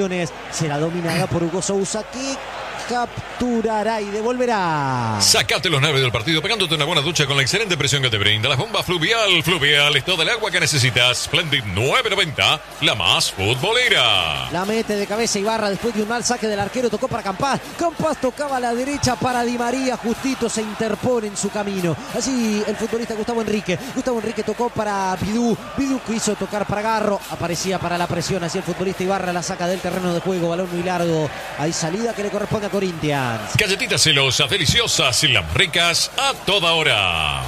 opciones. Será dominada por Hugo Sousa, que capturará y devolverá. Sacate los nervios del partido pegándote una buena ducha con la excelente presión que te brinda la bomba Fluvial. Fluvial es toda el agua que necesitas. Splendid 990, la más futbolera. La mete de cabeza Ibarra después de un mal saque del arquero. Tocó para Campas. Campas tocaba a la derecha para Di María. Justito se interpone en su camino. Así el futbolista Gustavo Henrique. Gustavo Henrique tocó para Bidú. Bidú quiso tocar para Garro. Aparecía para la presión. Así el futbolista Ibarra la saca del terreno de juego. Balón muy largo. Hay salida que le corresponde a Corinthians. Galletitas celosas, deliciosas y las ricas a toda hora.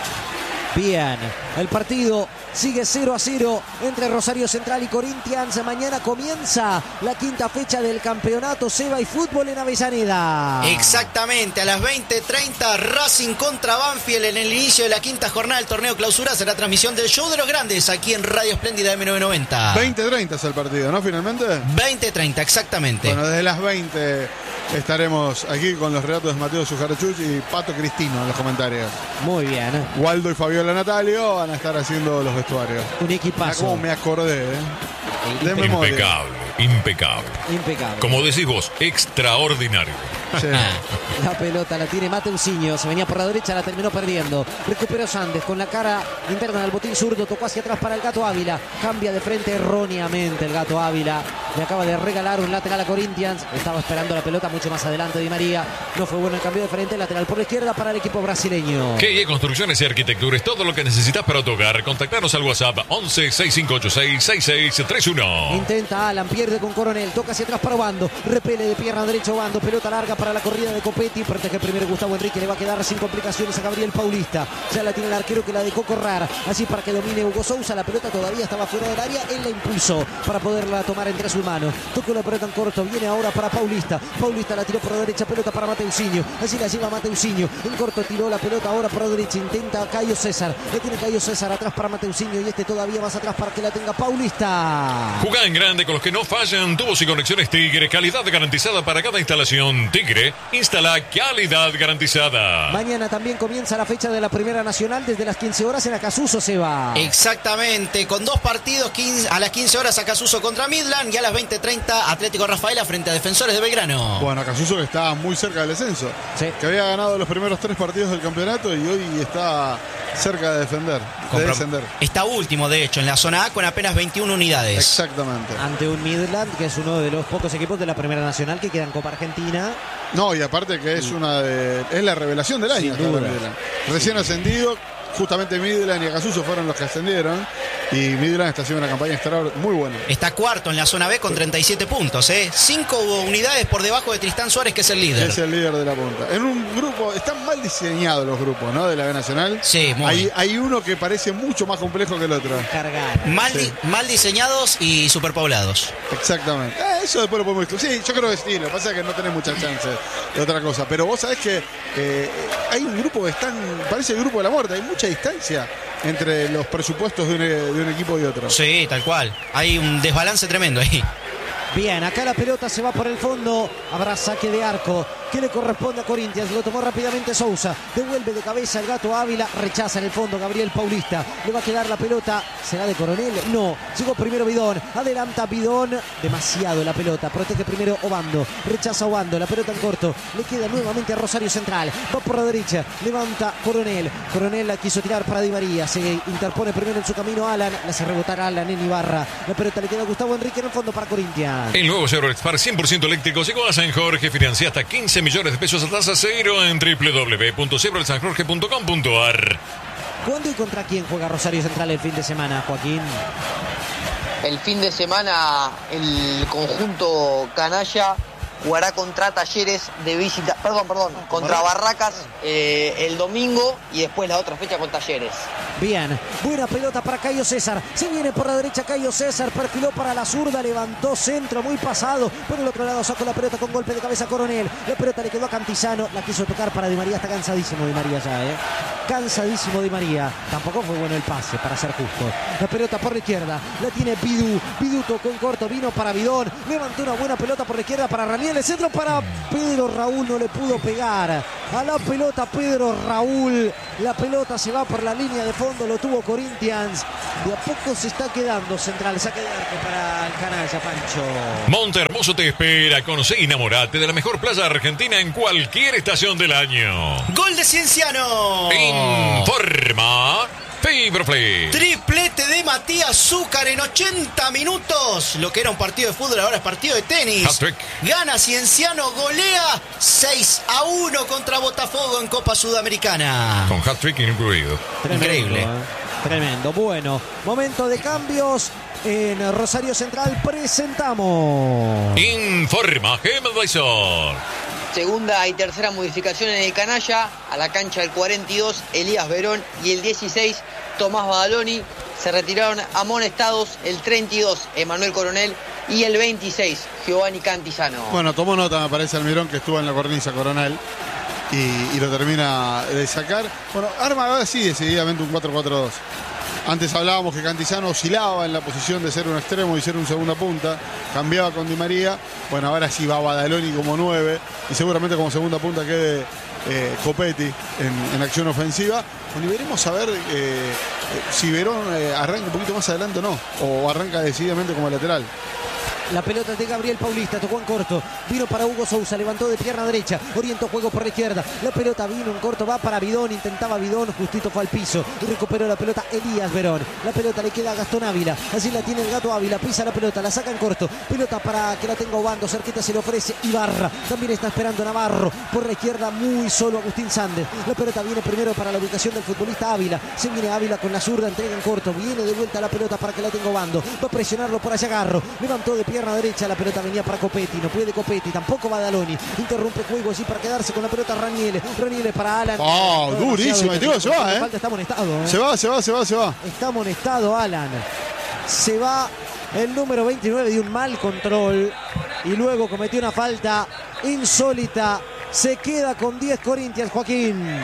Bien, el partido sigue 0-0 entre Rosario Central y Corinthians. Mañana comienza la quinta fecha del campeonato Seba y fútbol en Avellaneda. Exactamente, a las 20:30 Racing contra Banfield en el inicio de la quinta jornada del torneo clausura. Será transmisión del show de los grandes aquí en Radio Espléndida M990. 20:30 es el partido, ¿no? Finalmente. 20:30, exactamente. Bueno, desde las 20 estaremos aquí con los relatos de Mateo Sujarchuch y Pato Cristino en los comentarios. Muy bien. Waldo y Fabiola Natalio van a estar haciendo los vestuarios. Un equipazo. Como me acordé, de memoria. Impecable, impecable. Impecable. Como decís vos, extraordinario. Sí. La pelota la tiene Mateusinho, se venía por la derecha, la terminó perdiendo. Recuperó Sandes con la cara interna del botín zurdo, tocó hacia atrás para el Gato Ávila. Cambia de frente erróneamente el Gato Ávila. Le acaba de regalar un lateral a Corinthians. Estaba esperando la pelota mucho más adelante Di María. No fue bueno el cambio de frente, lateral por la izquierda para el equipo brasileño. GIE Construcciones y Arquitecturas, todo lo que necesitas para tu hogar. Contactanos al WhatsApp 11 6586 6631. Intenta Alan, pierde con Coronel, toca hacia atrás para Obando, repele de pierna derecha Obando, pelota larga para la corrida de Copetti, protege primero Gustavo Henrique, le va a quedar sin complicaciones a Gabriel Paulista, ya la tiene el arquero que la dejó correr, así para que domine Hugo Sousa, la pelota todavía estaba fuera del área, él la impulsó para poderla tomar entre sus manos, tocó la pelota en corto, viene ahora para Paulista, Paulista la tiró por la derecha, pelota para Mateusinho, así la lleva Mateusinho, en corto tiró la pelota ahora por la derecha, intenta Caio César, le tiene Caio César atrás para Mateusinho y este todavía más atrás para que la tenga Paulista. Jugá en grande con los que no fallan, tubos y conexiones Tigre, calidad garantizada para cada instalación. Tigre, instala calidad garantizada. Mañana también comienza la fecha de la Primera Nacional desde las 15 horas en Acasuso, Seba. Exactamente, con dos partidos, a las 15 horas Acasuso contra Midland y a las 20:30 Atlético Rafaela frente a Defensores de Belgrano. Bueno, Acasuso que está muy cerca del descenso, Sí. que había ganado los primeros 3 partidos del campeonato y hoy está cerca de descender. Está último, de hecho, en la zona A con apenas 21 unidades. Exactamente. Ante un Midland que es uno de los pocos equipos de la Primera Nacional que queda en Copa Argentina. No, y aparte que es es la revelación del año. Sin duda. Recién ascendido, justamente Midland y Acasuso fueron los que ascendieron. Y Midland está haciendo una campaña extraordinaria muy buena. Está cuarto en la zona B con 37 puntos, 5 unidades por debajo de Tristán Suárez, que es el líder. Es el líder de la punta. En un grupo, están mal diseñados los grupos, ¿no? De la B Nacional. Sí, muy. Hay uno que parece mucho más complejo que el otro. Cargar. Mal diseñados y superpoblados. Exactamente. Eso después lo podemos discutir. Sí, yo creo que sí. Lo que pasa es que no tenés mucha chance de otra cosa. Pero vos sabés que hay un grupo que parece el grupo de la muerte. Hay mucha distancia entre los presupuestos de un equipo y otro. Sí, tal cual. Hay un desbalance tremendo ahí. Bien, acá la pelota se va por el fondo. Habrá saque de arco que le corresponde a Corinthians. Lo tomó rápidamente Sousa. Devuelve de cabeza el Gato Ávila. Rechaza en el fondo Gabriel Paulista. Le va a quedar la pelota. ¿Será de Coronel? No. Llegó primero Bidón. Adelanta Bidón. Demasiado la pelota. Protege primero Obando. Rechaza Obando. La pelota en corto. Le queda nuevamente a Rosario Central. Va por la derecha. Levanta Coronel. Coronel la quiso tirar para Di María. Se interpone primero en su camino Alan. Le hace rebotar a Alan en Ibarra. La pelota le queda a Gustavo Henrique en el fondo para Corinthians. El nuevo Chevrolet Spark 100% eléctrico llegó a San Jorge. Financia hasta 15 millones de pesos a tasa cero en www.chevroletsanjorge.com.ar. ¿Cuándo y contra quién juega Rosario Central el fin de semana, Joaquín? El fin de semana el conjunto canalla jugará contra Talleres de visita, contra Barracas el domingo y después la otra fecha con Talleres. Bien, buena pelota para Caio César. Se viene por la derecha Caio César, perfiló para la zurda, levantó centro muy pasado. Por el otro lado sacó la pelota con golpe de cabeza Coronel. La pelota le quedó a Cantizano, la quiso tocar para Di María. Está cansadísimo Di María ya, cansadísimo Di María. Tampoco fue bueno el pase, para ser justo. La pelota por la izquierda, la tiene Bidú. Bidú tocó en corto, vino para Bidón. Levantó una buena pelota por la izquierda para Raniel. El centro para Pedro Raúl, no le pudo pegar. a la pelota Pedro Raúl. La pelota se va por la línea de fondo, lo tuvo Corinthians. De a poco se está quedando Central. Saque de arco para el canalla, Pancho. Montehermoso te espera. Conoce y enamorate de la mejor playa argentina en cualquier estación del año. Gol de Cienciano. Informa Fiberflix. Triplete de Matías Zúcar en 80 minutos. Lo que era un partido de fútbol ahora es partido de tenis. Hat-trick. Gana Cienciano, golea 6-1 contra Botafogo en Copa Sudamericana. Con hat-trick incluido. Increíble. Tremendo. Bueno, momento de cambios. En Rosario Central presentamos. Informa GEMADVISOR. Segunda y tercera modificación en el canalla. A la cancha el 42, Elías Verón, y el 16, Tomás Badaloni. Se retiraron amonestados el 32, Emanuel Coronel, y el 26, Giovanni Cantizano. Bueno, tomó nota, me parece, Almirón, que estuvo en la cornisa Coronel y lo termina de sacar. Bueno, arma ahora sí decididamente un 4-4-2. Antes hablábamos que Cantizano oscilaba en la posición de ser un extremo y ser un segunda punta. Cambiaba con Di María. Bueno, ahora sí va Badaloni como 9. Y seguramente como segunda punta quede Copetti en acción ofensiva. Bueno, y veremos a ver si Verón arranca un poquito más adelante o no. O arranca decididamente como lateral. La pelota de Gabriel Paulista, tocó en corto, vino para Hugo Sousa, levantó de pierna derecha, orientó juego por la izquierda, la pelota vino en corto, va para Bidón, intentaba Bidón, justito fue al piso y recuperó la pelota Elías Verón. La pelota le queda a Gastón Ávila, así la tiene el Gato Ávila, pisa la pelota, la saca en corto, pelota para que la tenga Obando, cerquita se le ofrece Ibarra, también está esperando Navarro, por la izquierda muy solo Agustín Sández. La pelota viene primero para la ubicación del futbolista Ávila, se viene Ávila con la zurda, entrega en corto, viene de vuelta la pelota para que la tenga Obando, va a presionarlo por allá Garro, levantó de pierna derecha, la pelota venía para Copetti, no puede Copetti, tampoco Badaloni, interrumpe juego así para quedarse con la pelota Raniele para Alan. Oh, durísimo, se va, falta, está amonestado, Se va. Está amonestado Alan. Se va el número 29 de un mal control y luego cometió una falta insólita. Se queda con 10 Corinthians, Joaquín.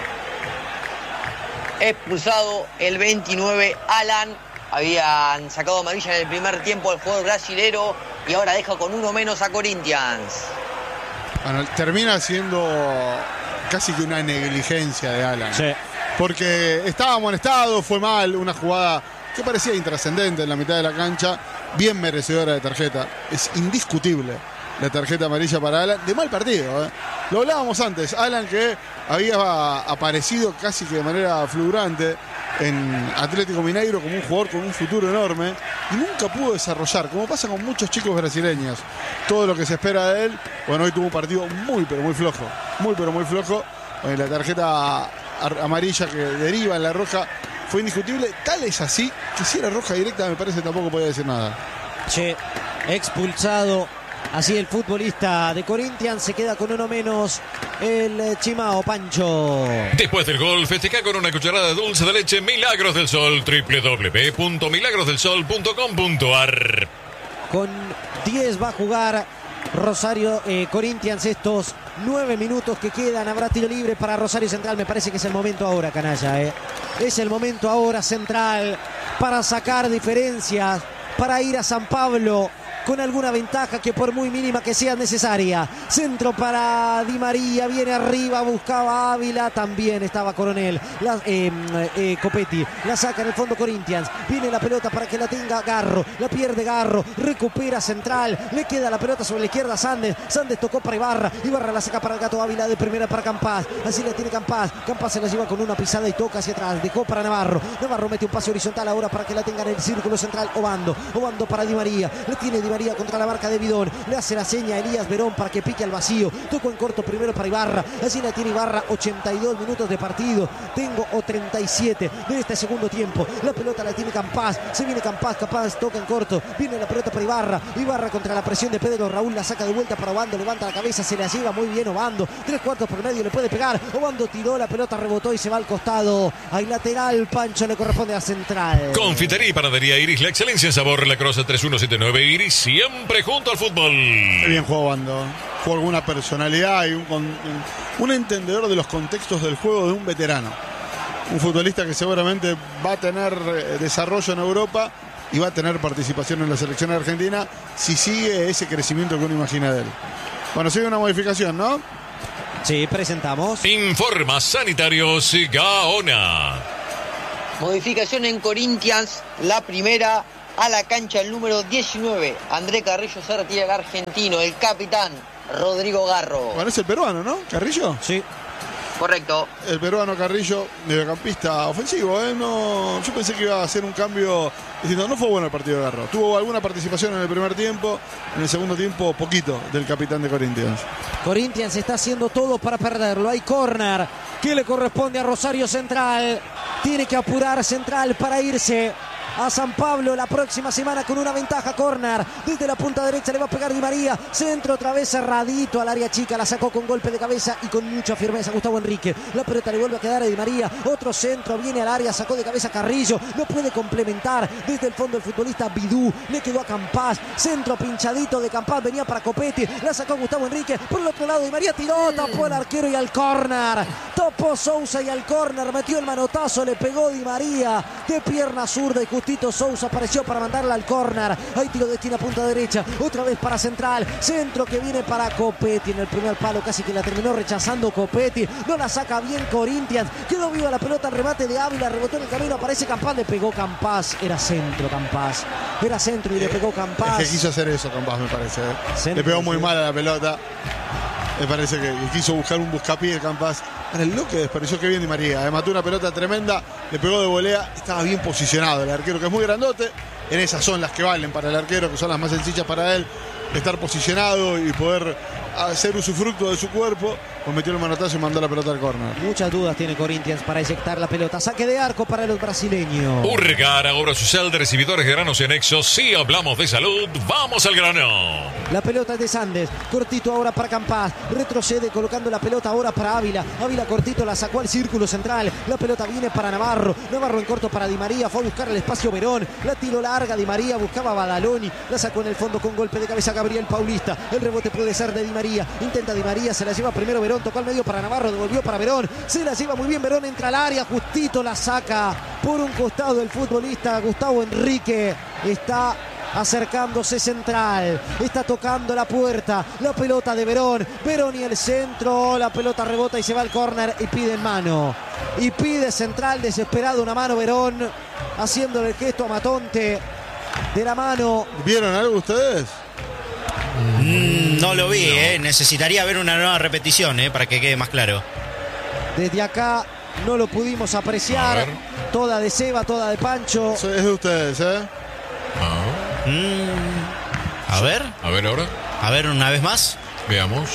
Expulsado el 29, Alan. Habían sacado amarilla en el primer tiempo al jugador brasilero y ahora deja con uno menos a Corinthians. Bueno, termina siendo casi que una negligencia de Alan. Sí. Porque estaba amonestado, fue mal, una jugada que parecía intrascendente en la mitad de la cancha, bien merecedora de tarjeta. Es indiscutible la tarjeta amarilla para Alan, de mal partido. Lo hablábamos antes, Alan que había aparecido casi que de manera fulgurante en Atlético Mineiro como un jugador con un futuro enorme y nunca pudo desarrollar, como pasa con muchos chicos brasileños, todo lo que se espera de él. Bueno, hoy tuvo un partido muy pero muy flojo. La tarjeta amarilla que deriva en la roja fue indiscutible, tal es así que si era roja directa me parece tampoco podía decir nada. Che, expulsado. Así el futbolista de Corinthians, se queda con uno menos el Chimao, Pancho. Después del gol, festeja con una cucharada de dulce de leche Milagros del Sol, www.milagrosdelsol.com.ar. Con 10 va a jugar Rosario Corinthians estos 9 minutos que quedan. Habrá tiro libre para Rosario Central. Me parece que es el momento ahora, canalla. Es el momento ahora, Central, para sacar diferencias, para ir a San Pablo con alguna ventaja que por muy mínima que sea necesaria. Centro para Di María, viene arriba, buscaba Ávila, también estaba Coronel, Copetti, la saca en el fondo Corinthians, viene la pelota para que la tenga Garro, la pierde Garro, recupera Central, le queda la pelota sobre la izquierda Sández tocó para Ibarra la saca para el Gato Ávila, de primera para Campas, así la tiene Campas se la lleva con una pisada y toca hacia atrás, dejó para Navarro mete un pase horizontal ahora para que la tenga en el círculo central Obando para Di María, le tiene Di María contra la marca de Bidón, le hace la seña a Elías Verón para que pique al vacío, tocó en corto primero para Ibarra, así la tiene Ibarra, 82 minutos de partido, tengo 37 de este segundo tiempo, la pelota la tiene Campas, se viene Campas toca en corto, viene la pelota para Ibarra contra la presión de Pedro Raúl, la saca de vuelta para Obando, levanta la cabeza, se la lleva muy bien Obando, 3/4 por medio, le puede pegar, Obando tiró, la pelota rebotó y se va al costado, hay lateral, Pancho, le corresponde a Central. Confitería y panadería Iris, la excelencia en sabor, La Croce 3179 Iris, siempre junto al fútbol. Qué bien jugó Obando, jugó alguna personalidad y un entendedor de los contextos del juego de un veterano, un futbolista que seguramente va a tener desarrollo en Europa y va a tener participación en la selección argentina si sigue ese crecimiento que uno imagina de él. Bueno, sigue una modificación, ¿no? Sí, presentamos. Informa Sanitarios Gaona. Modificación en Corinthians, la primera a la cancha el número 19. André Carrillo se retira el argentino, el capitán Rodrigo Garro. Bueno, es el peruano, ¿no? ¿Carrillo? Sí. Correcto. El peruano Carrillo, mediocampista ofensivo, ¿eh? No, yo pensé que iba a hacer un cambio diciendo, no fue bueno el partido de Garro. Tuvo alguna participación en el primer tiempo, en el segundo tiempo poquito del capitán de Corinthians. Corinthians está haciendo todo para perderlo. Hay córner que le corresponde a Rosario Central. Tiene que apurar Central para irse a San Pablo la próxima semana con una ventaja. Córner desde la punta derecha, le va a pegar Di María, centro otra vez cerradito al área chica, la sacó con golpe de cabeza y con mucha firmeza Gustavo Enrique. La pelota le vuelve a quedar a Di María, otro centro, viene al área, sacó de cabeza Carrillo, no puede complementar desde el fondo el futbolista Bidú, le quedó a Campás, centro pinchadito de Campás, venía para Copetti, la sacó Gustavo Enrique, por el otro lado Di María tiró, tapó al arquero y al córner, tapó Sousa y al córner, metió el manotazo, le pegó Di María de pierna zurda y Justito Sousa apareció para mandarla al córner. Hay tiro de esquina punta derecha, otra vez para Central, centro que viene para Copetti en el primer palo, casi que la terminó rechazando Copetti, no la saca bien Corinthians, quedó viva la pelota, el remate de Ávila, rebotó en el camino, aparece Campás, le pegó Campás, era centro Campás, era centro y le pegó Campás. Es que quiso hacer eso Campás, me parece, ¿eh? Centro, le pegó muy sí. mal a la pelota. Me parece que quiso buscar un buscapié Campás. El lo que desperdició, que bien Di María. Mató una pelota tremenda, le pegó de volea. Estaba bien posicionado el arquero, que es muy grandote. En esas son las que valen para el arquero, que son las más sencillas para él. Estar posicionado y poder hacer usufructo de su cuerpo. Pues metió el manotazo y mandó la pelota al córner. Muchas dudas tiene Corinthians para eyectar la pelota. Saque de arco para los brasileños. Urgar, ahora social de recibidores de granos y anexos. Si hablamos de salud, vamos al grano. La pelota es de Sandes, cortito ahora para Campás, retrocede colocando la pelota ahora para Ávila, Ávila cortito la sacó al círculo central, la pelota viene para Navarro, Navarro en corto para Di María, fue a buscar el espacio Verón, la tiró larga Di María, buscaba a Badaloni, la sacó en el fondo con golpe de cabeza Gabriel Paulista, el rebote puede ser de Di María, intenta Di María, se la lleva primero Verón, tocó al medio para Navarro, devolvió para Verón, se la lleva muy bien Verón, entra al área, justito la saca por un costado el futbolista Gustavo Enrique, está acercándose Central, está tocando la puerta, la pelota de Verón, Verón y el centro, la pelota rebota y se va al córner y pide en mano, y pide Central desesperado una mano Verón, haciéndole el gesto a Matonte de la mano. ¿Vieron algo ustedes? No lo vi, necesitaría ver una nueva repetición, para que quede más claro. Desde acá no lo pudimos apreciar, toda de Seba, toda de Pancho. Eso es de ustedes, A ver. A ver ahora. A ver una vez más. Veamos.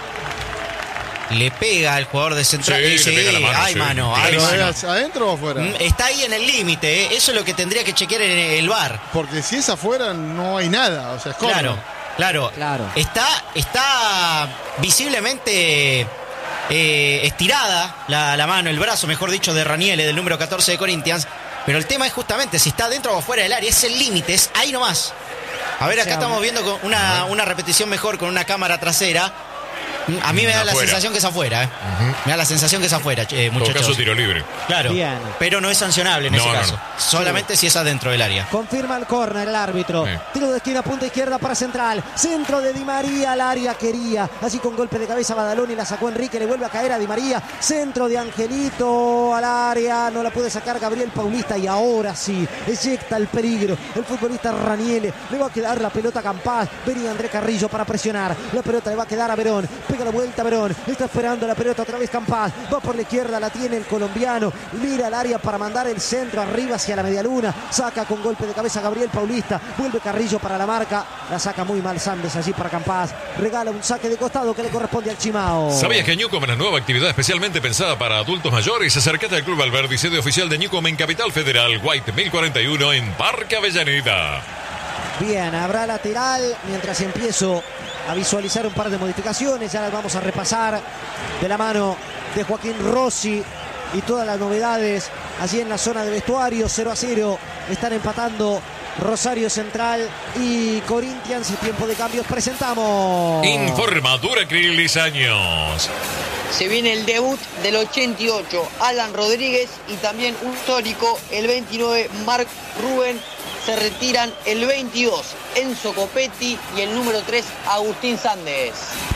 Le pega al jugador de Central. Sí, le pega la mano, Hay sí. mano, hay ¿Pero mano. es adentro o afuera? Está ahí en el límite, Eso es lo que tendría que chequear en el VAR. Porque si es afuera no hay nada, o sea, es córner. Claro. Está visiblemente estirada la mano, el brazo, mejor dicho, de Raniele, del número 14 de Corinthians. Pero el tema es justamente si está dentro o afuera del área, es el límite, es ahí nomás. A ver, acá estamos viendo con una repetición mejor con una cámara trasera. A mí me da la Afuera. sensación que es afuera. Me da la sensación que es afuera, En todo muchachos. caso, tiro libre. Claro, Bien. pero no es sancionable en ese No, caso. no. Solamente si es adentro del área. Confirma el córner el árbitro. Sí. Tiro de esquina, punta izquierda para Central. Centro de Di María al área quería. Así con golpe de cabeza Badaloni la sacó Enrique. Le vuelve a caer a Di María. Centro de Angelito al área. No la puede sacar Gabriel Paulista. Y ahora sí, eyecta el peligro. El futbolista Raniele. Le va a quedar la pelota a Campás. Venía André Carrillo para presionar. La pelota le va a quedar a Verón. Pega la vuelta a Verón. Está esperando la pelota otra vez Campás. Va por la izquierda, la tiene el colombiano. Mira al área para mandar el centro arriba hacia la medialuna. Saca con golpe de cabeza Gabriel Paulista. Vuelve Carrillo para la marca. La saca muy mal Sandes allí para Campás. Regala un saque de costado que le corresponde al Chimao. ¿Sabías que Newcom es una nueva actividad especialmente pensada para adultos mayores? Acércate al Club Alberdi, sede oficial de Newcom en Capital Federal, White 1041 en Parque Avellaneda. Bien, habrá lateral mientras empiezo a visualizar un par de modificaciones. Ya las vamos a repasar de la mano de Joaquín Rossi y todas las novedades allí en la zona de vestuario. 0-0 están empatando Rosario Central y Corinthians. Tiempo de cambios, presentamos. Informa Duracril años. Se viene el debut del 88, Alan Rodríguez, y también un histórico, el 29, Marc Rubén. Se retiran el 22, Enzo Copetti, y el número 3, Agustín Sandes.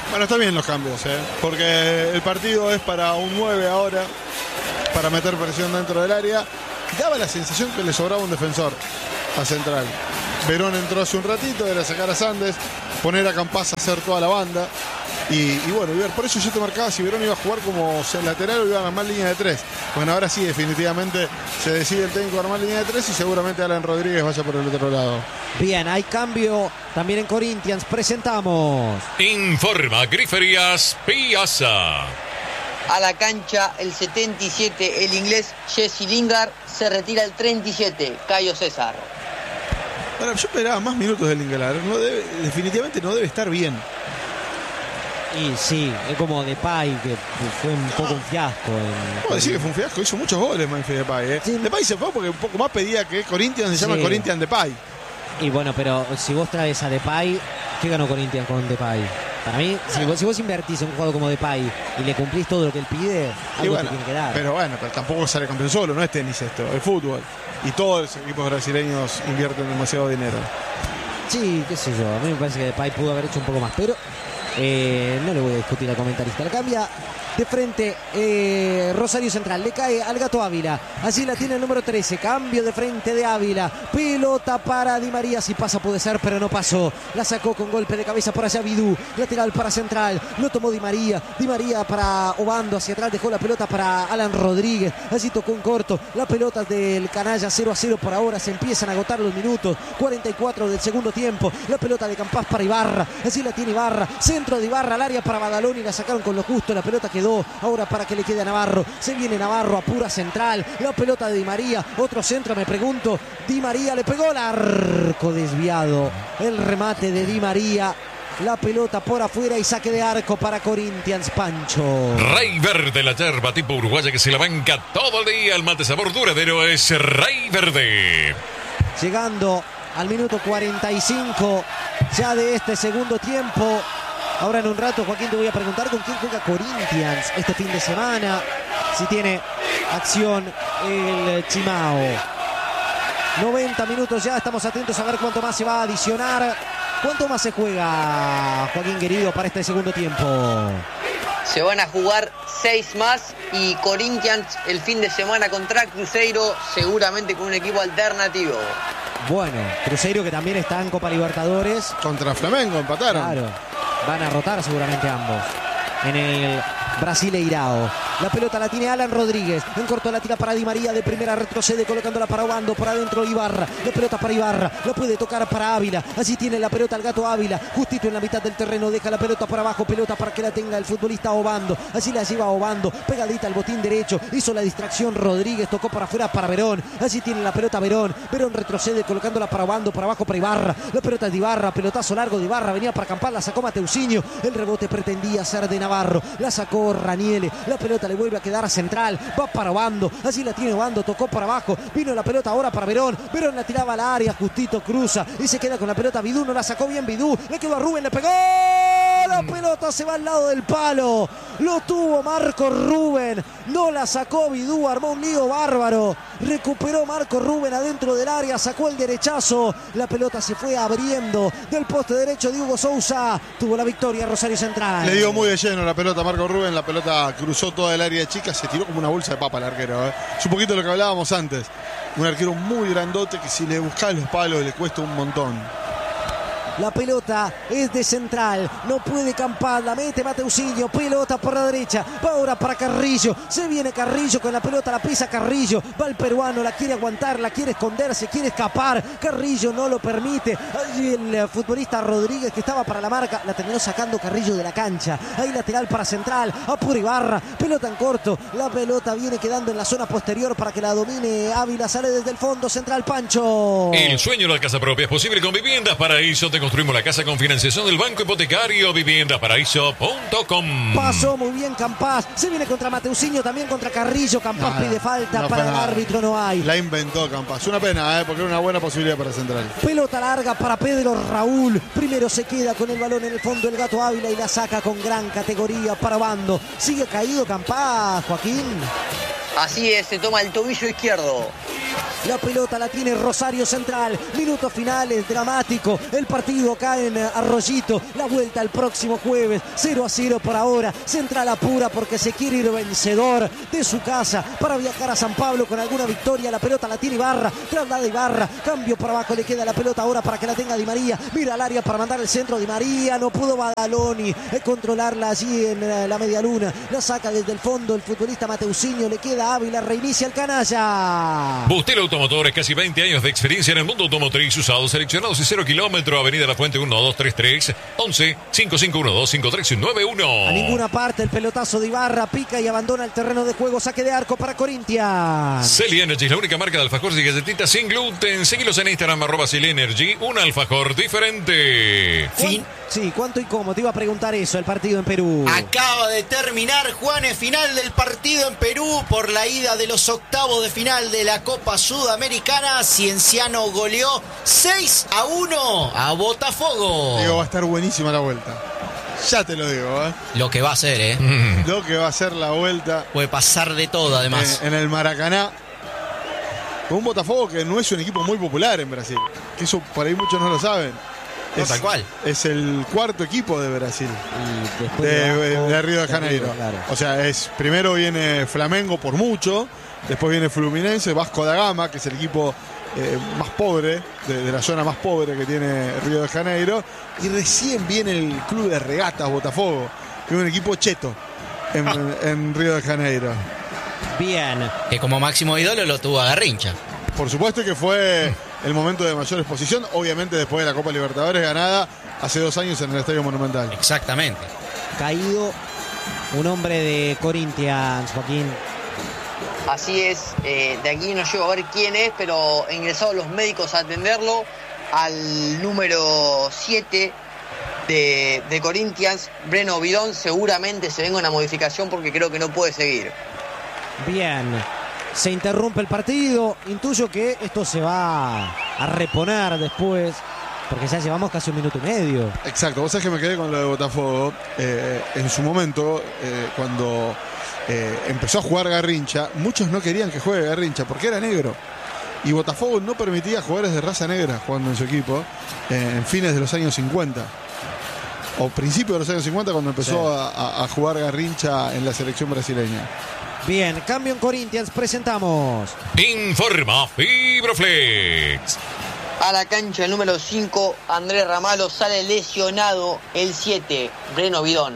Bueno, está bien los cambios, porque el partido es para un 9 ahora, para meter presión dentro del área. Daba la sensación que le sobraba un defensor a Central. Verón entró hace un ratito, era sacar a Sandes, poner a Campás a hacer toda la banda. Y bueno, por eso yo te marcaba si Verón iba a jugar como lateral o iba a armar línea de 3. Bueno, ahora sí, definitivamente se decide el técnico a armar línea de 3 y seguramente Alan Rodríguez vaya por el otro lado. Bien, hay cambio también en Corinthians. Presentamos. Informa Griferías Piazza. A la cancha el 77, el inglés Jesse Lingard. Se retira el 37, Cayo César. Ahora, yo esperaba más minutos del Lingard. Definitivamente no debe estar bien. Y sí, es como Depay, que fue un poco un fiasco. Puedo decir que fue un fiasco, hizo muchos goles Memphis Depay. Sí. Depay se fue porque un poco más pedía que Corinthians se llama Corinthians Depay. Y bueno, pero si vos traes a Depay, ¿qué ganó Corinthians con Depay? Para mí, si vos invertís en un jugador como Depay y le cumplís todo lo que él pide, algo te tiene que dar. Pero tampoco sale campeón solo, no es tenis esto, es fútbol. Y todos los equipos brasileños invierten demasiado dinero. Sí, qué sé yo, a mí me parece que Depay pudo haber hecho un poco más, pero no le voy a discutir al comentarista. La cambia de frente Rosario Central, le cae al Gato Ávila, allí la tiene el número 13, cambio de frente de Ávila, pelota para Di María, si pasa puede ser, pero no pasó, la sacó con golpe de cabeza por allá Vidú, lateral para Central, lo tomó Di María para Obando, hacia atrás dejó la pelota para Alan Rodríguez, allí tocó un corto, la pelota del canalla 0-0 por ahora, se empiezan a agotar los minutos, 44 del segundo tiempo, la pelota de Campás para Ibarra, allí la tiene Ibarra, centro de Ibarra al área para Badaloni, la sacaron con lo justo, la pelota quedó ahora para que le quede a Navarro, se viene Navarro, apura Central, la pelota de Di María, otro centro, me pregunto, Di María le pegó el arco desviado, el remate de Di María, la pelota por afuera y saque de arco para Corinthians, Pancho. Rey Verde, la yerba tipo uruguaya que se la banca todo el día, el mate sabor duradero es Rey Verde. Llegando al minuto 45 ya de este segundo tiempo. Ahora en un rato, Joaquín, te voy a preguntar con quién juega Corinthians este fin de semana. Si tiene acción el Chimao. 90 minutos ya, estamos atentos a ver cuánto más se va a adicionar. ¿Cuánto más se juega, Joaquín querido, para este segundo tiempo? Se van a jugar 6 más y Corinthians el fin de semana contra Cruzeiro, seguramente con un equipo alternativo. Bueno, Cruzeiro que también está en Copa Libertadores. Contra Flamengo empataron. Claro, van a rotar seguramente ambos en el Brasileirao. La pelota la tiene Alan Rodríguez, en corto la tira para Di María, de primera retrocede colocándola para Obando, por adentro Ibarra, la pelota para Ibarra, lo puede tocar para Ávila, allí tiene la pelota el Gato Ávila, justito en la mitad del terreno, deja la pelota por abajo, pelota para que la tenga el futbolista Obando, allí la lleva Obando, pegadita al botín derecho, hizo la distracción Rodríguez, tocó para afuera para Verón, allí tiene la pelota Verón retrocede colocándola para Obando, para abajo para Ibarra, la pelota es de Ibarra, pelotazo largo de Ibarra, venía para acampar, la sacó Mateusinho, el rebote pretendía ser de Navarro, la sacó Raniele, la pelota le vuelve a quedar a Central, va para Obando, allí la tiene Obando, tocó para abajo, vino la pelota ahora para Verón la tiraba al área, justito cruza y se queda con la pelota Vidú, no la sacó bien Vidú, le quedó a Rubén, le pegó, la pelota se va al lado del palo, lo tuvo Marco Rubén, no la sacó Vidú, armó un lío bárbaro, recuperó Marco Rubén adentro del área, sacó el derechazo, la pelota se fue abriendo del poste derecho de Hugo Sousa, tuvo la victoria Rosario Central. Le dio muy de lleno la pelota a Marco Rubén, la pelota cruzó toda el área de chica, se tiró como una bolsa de papa el arquero. Es un poquito lo que hablábamos antes, un arquero muy grandote que si le buscas los palos le cuesta un montón. La pelota es de Central, no puede Campaz, la mete Mateusinho, pelota por la derecha, va ahora para Carrillo, se viene Carrillo con la pelota, la pisa Carrillo, va el peruano, la quiere aguantar, la quiere esconderse, quiere escapar, Carrillo no lo permite, allí el futbolista Rodríguez que estaba para la marca, la terminó sacando Carrillo de la cancha, ahí lateral para Central, apura Ibarra, pelota en corto, la pelota viene quedando en la zona posterior para que la domine Ávila, sale desde el fondo Central, Pancho. El sueño de la casa propia es posible con Viviendas Paraíso. Te construimos la casa con financiación del Banco Hipotecario. Viviendasparaíso.com. Pasó muy bien Campaz, se viene contra Mateusinho, también contra Carrillo, Campaz pide falta, para el árbitro no hay. La inventó Campaz, una pena, porque era una buena posibilidad para Central. Pelota larga para Pedro Raúl, primero se queda con el balón en el fondo el Gato Ávila y la saca con gran categoría para Obando. Sigue caído Campaz, Joaquín. Así es, se toma el tobillo izquierdo. La pelota la tiene Rosario Central. Minutos finales, dramático. El partido cae en Arroyito. La vuelta el próximo jueves. 0-0 por ahora. Central apura porque se quiere ir vencedor de su casa para viajar a San Pablo con alguna victoria. La pelota la tiene Ibarra. Traslada Ibarra. Cambio por abajo. Le queda la pelota ahora para que la tenga Di María. Mira al área para mandar el centro. Di María. No pudo Badaloni controlarla allí en la media luna. La saca desde el fondo el futbolista Mateusinho. Le queda Ávila. Reinicia el canalla. Bustelo Automotores, casi 20 años de experiencia en el mundo automotriz, usados, seleccionados y 0 kilómetros. Avenida La Fuente 1233 11 5512 5391. A ninguna parte el pelotazo de Ibarra. Pica y abandona el terreno de juego. Saque de arco para Corinthians. Celi Energy, la única marca de alfajores y galletitas sin gluten. Seguilos en Instagram, @Celi Energy. Un alfajor diferente. Sí, ¿cuánto y cómo? Te iba a preguntar eso, el partido en Perú. Acaba de terminar, Juanes, final del partido en Perú por la ida de los octavos de final de la Copa Sudamericana. Cienciano goleó 6-1 a Botafogo. Digo, va a estar buenísima la vuelta. Ya te lo digo, ¿eh? Lo que va a ser, Lo que va a ser la vuelta. Puede pasar de todo, además. En el Maracaná. Con un Botafogo que no es un equipo muy popular en Brasil. Que eso por ahí muchos no lo saben. Tal cual. Es el cuarto equipo de Brasil. Y después De Río de Janeiro. Claro. O sea, primero viene Flamengo por mucho. Después viene Fluminense, Vasco da Gama, que es el equipo más pobre, de la zona más pobre que tiene Río de Janeiro. Y recién viene el Club de Regatas Botafogo, que es un equipo cheto en Río de Janeiro. Bien. Que como máximo ídolo lo tuvo a Garrincha. Por supuesto que fue el momento de mayor exposición, obviamente después de la Copa Libertadores ganada hace 2 años en el Estadio Monumental. Exactamente. Caído un hombre de Corinthians, Joaquín. Así es, de aquí no llego a ver quién es, pero ingresaron los médicos a atenderlo al número 7 de Corinthians, Breno Bidón. Seguramente se venga una modificación porque creo que no puede seguir. Bien. Se interrumpe el partido. Intuyo que esto se va a reponer después, porque ya llevamos casi 1 minuto y medio. Exacto, vos sabés que me quedé con lo de Botafogo. En su momento, cuando empezó a jugar Garrincha, muchos no querían que juegue Garrincha porque era negro. Y Botafogo no permitía jugadores de raza negra jugando en su equipo en fines de los años 50. O principios de los años 50, cuando empezó a jugar Garrincha en la selección brasileña. Bien, cambio en Corinthians, presentamos. Informa Fibroflex. A la cancha el número 5, Andrés Ramalo, sale lesionado el 7, Breno Bidón.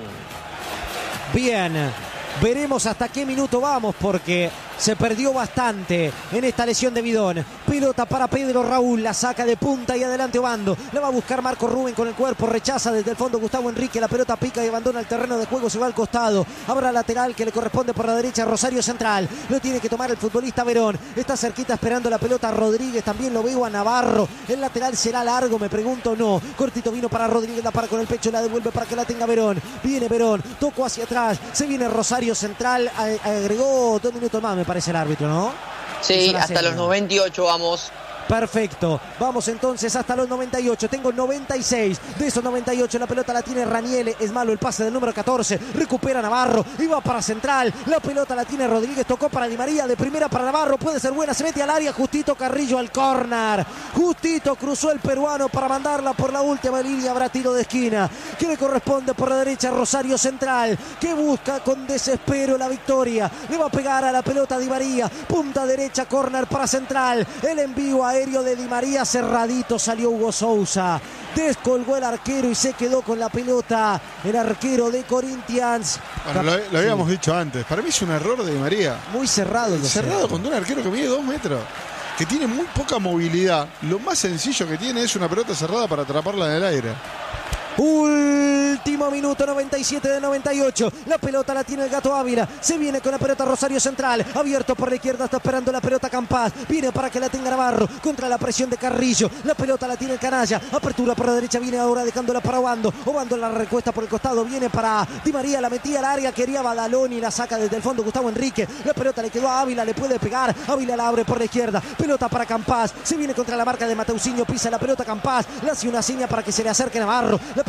Bien, veremos hasta qué minuto vamos porque se perdió bastante en esta lesión de Bidón. Pelota para Pedro Raúl, la saca de punta y adelante Obando. La va a buscar Marco Rubén con el cuerpo, rechaza desde el fondo Gustavo Enrique. La pelota pica y abandona el terreno de juego, se va al costado. Habrá lateral que le corresponde por la derecha, Rosario Central. Lo tiene que tomar el futbolista Verón. Está cerquita esperando la pelota Rodríguez, también lo veo a Navarro. El lateral será largo, me pregunto, no. Cortito vino para Rodríguez, la para con el pecho, la devuelve para que la tenga Verón. Viene Verón, tocó hacia atrás, se viene Rosario Central, agregó 2 minutos más, me parece el árbitro, ¿no? Sí, hasta los 98 vamos. Perfecto, vamos entonces hasta los 98, tengo 96, de esos 98 la pelota la tiene Raniele, es malo el pase del número 14, recupera Navarro, y va para Central, la pelota la tiene Rodríguez, tocó para Di María, de primera para Navarro, puede ser buena, se mete al área, Justito Carrillo al córner, Justito cruzó el peruano para mandarla por la última línea, habrá tiro de esquina, que le corresponde por la derecha Rosario Central, que busca con desespero la victoria, le va a pegar a la pelota Di María, punta derecha, córner para Central, el envío aéreo de Di María, cerradito salió Hugo Sousa, descolgó el arquero y se quedó con la pelota el arquero de Corinthians. Bueno, lo habíamos dicho antes, para mí es un error de Di María. Muy cerrado. Cerrado contra un arquero que mide 2 metros, que tiene muy poca movilidad. Lo más sencillo que tiene es una pelota cerrada para atraparla en el aire. Último minuto, 97 de 98. La pelota la tiene el Gato Ávila. Se viene con la pelota Rosario Central. Abierto por la izquierda, está esperando la pelota Campas. Viene para que la tenga Navarro. Contra la presión de Carrillo. La pelota la tiene el Canalla. Apertura por la derecha, viene ahora dejándola para Obando. Obando la recuesta por el costado. Viene para Di María, la metía al área. Quería Badaloni, la saca desde el fondo Gustavo Enrique. La pelota le quedó a Ávila, le puede pegar. Ávila la abre por la izquierda. Pelota para Campas. Se viene contra la marca de Mateusinho. Pisa la pelota Campas. Le hace una seña para que se le acerque Navarro. La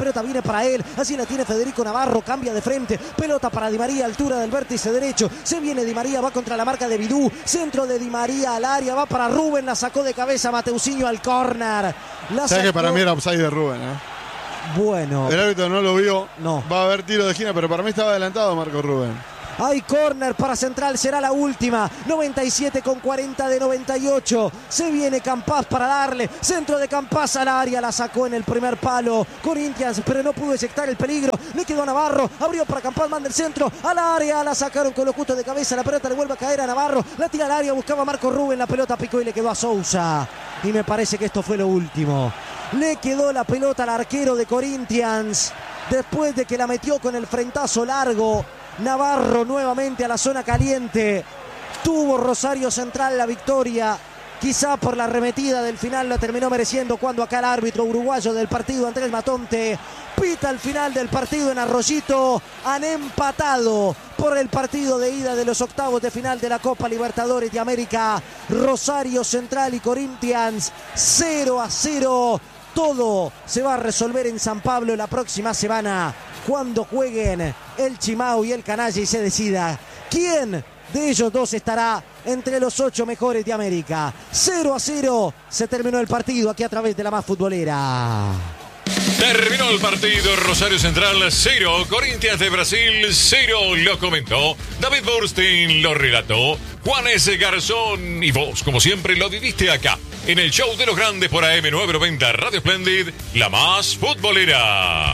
pelota viene para él, así la tiene Federico Navarro, cambia de frente, pelota para Di María, altura del vértice derecho, se viene Di María, va contra la marca de Bidú, centro de Di María al área, va para Rubén, la sacó de cabeza Mateusinho al córner. ¿Sabes que para mí era offside de Rubén? Bueno. El árbitro no lo vio, no. Va a haber tiro de esquina, pero para mí estaba adelantado Marco Rubén. Hay córner para Central, será la última. 97 con 40 de 98. Se viene Campás para darle. Centro de Campás al área, la sacó en el primer palo Corinthians, pero no pudo eyectar el peligro. Le quedó a Navarro, abrió para Campás, manda el centro al área, la sacaron con Locuto de cabeza. La pelota le vuelve a caer a Navarro, la tira al área, buscaba a Marco Rubén, la pelota picó y le quedó a Sousa. Y me parece que esto fue lo último. Le quedó la pelota al arquero de Corinthians después de que la metió con el frentazo largo. Navarro nuevamente a la zona caliente. Tuvo Rosario Central la victoria. Quizá por la arremetida del final la terminó mereciendo cuando acá el árbitro uruguayo del partido, Andrés Matonte, pita el final del partido en Arroyito. Han empatado por el partido de ida de los octavos de final de la Copa Libertadores de América. Rosario Central y Corinthians 0-0. Todo se va a resolver en San Pablo la próxima semana, cuando jueguen el Chimau y el Canalla y se decida quién de ellos dos estará entre los 8 mejores de América. 0-0 se terminó el partido aquí a través de la Más Futbolera. Terminó el partido, Rosario Central 0, Corinthians de Brasil 0, lo comentó David Burstein, lo relató Juan S. Garzón y vos, como siempre, lo viviste acá, en el show de los grandes por AM990 Radio Splendid, la Más Futbolera.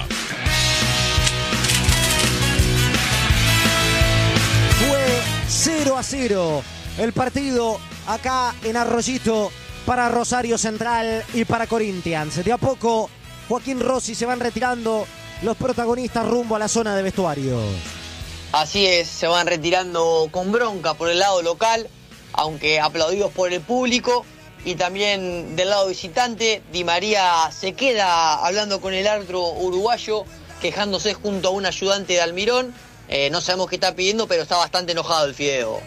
Fue 0-0 el partido acá en Arroyito para Rosario Central y para Corinthians. De a poco Joaquín Rossi se van retirando los protagonistas rumbo a la zona de vestuarios. Así es, se van retirando con bronca por el lado local, aunque aplaudidos por el público. Y también del lado visitante, Di María se queda hablando con el árbitro uruguayo, quejándose junto a un ayudante de Almirón. No sabemos qué está pidiendo, pero está bastante enojado el Fideo.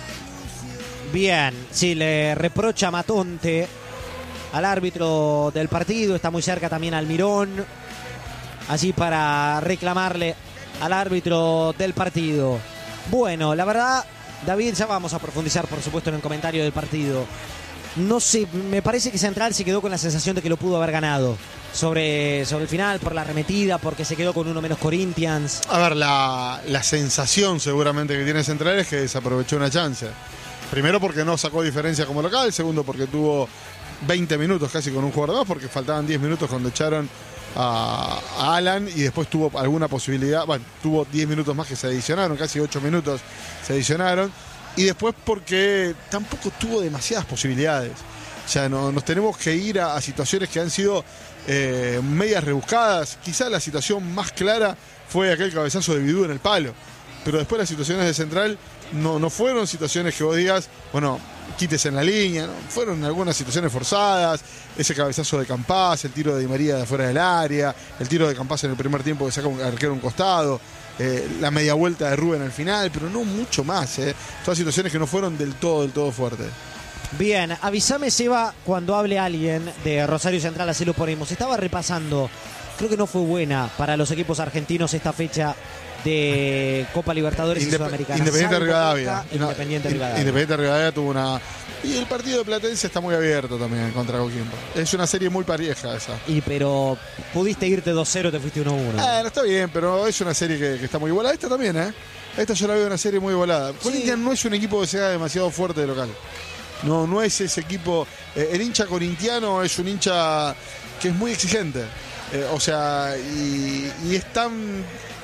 Bien, sí, le reprocha Matonte al árbitro del partido, está muy cerca también Almirón, allí para reclamarle al árbitro del partido. Bueno, la verdad, David, ya vamos a profundizar, por supuesto, en el comentario del partido. No sé, me parece que Central se quedó con la sensación de que lo pudo haber ganado sobre el final, por la arremetida, porque se quedó con uno menos Corinthians. A ver, la sensación seguramente que tiene Central es que desaprovechó una chance. Primero porque no sacó diferencia como local, segundo porque tuvo 20 minutos casi con un jugador más, porque faltaban 10 minutos cuando echaron a Alan, y después tuvo alguna posibilidad, bueno, tuvo 10 minutos más que se adicionaron, casi 8 minutos se adicionaron, y después porque tampoco tuvo demasiadas posibilidades. O sea, nos tenemos que ir a situaciones que han sido medias rebuscadas. Quizá la situación más clara fue aquel cabezazo de Bidú en el palo, pero después las situaciones de Central no fueron situaciones que vos digas, bueno, quites en la línea, ¿no? Fueron algunas situaciones forzadas, ese cabezazo de Campás, el tiro de Di María de afuera del área, el tiro de Campás en el primer tiempo que saca un arquero a un costado, la media vuelta de Rubén al final, pero no mucho más, todas situaciones que no fueron del todo fuertes. Bien, avísame, Seba, cuando hable alguien de Rosario Central, así lo ponemos. Estaba repasando, creo que no fue buena para los equipos argentinos esta fecha de Copa Libertadores y Sudamericana. Independiente Rivadavia. Independiente Rivadavia tuvo una... Y el partido de Platense está muy abierto también contra Coquimbo. Es una serie muy pareja esa. Pero pudiste irte 2-0, te fuiste 1-1. No está bien, pero es una serie que está muy igualada. Esta también, Esta yo la veo una serie muy igualada. Sí. Corinthians no es un equipo que sea demasiado fuerte de local. No es ese equipo. El hincha corintiano es un hincha que es muy exigente. O sea, y es tan...